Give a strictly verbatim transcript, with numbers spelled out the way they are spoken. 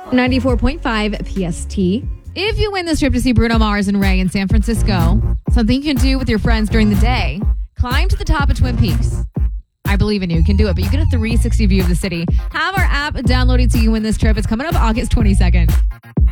ninety-four point five P S T. If you win this trip to see Bruno Mars and Ray in San Francisco, something you can do with your friends during the day, climb to the top of Twin Peaks. I believe in you. You can do it, but you get a three sixty view of the city. Have our app downloaded so you win this trip. It's coming up August twenty-second.